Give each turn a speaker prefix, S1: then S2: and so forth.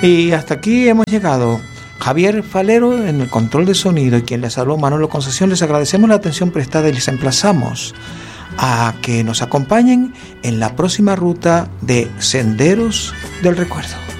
S1: Y hasta aquí hemos llegado. Javier Falero en el control de sonido y quien les habló, Manolo Concesión. Les agradecemos la atención prestada y les emplazamos a que nos acompañen en la próxima ruta de Senderos del Recuerdo.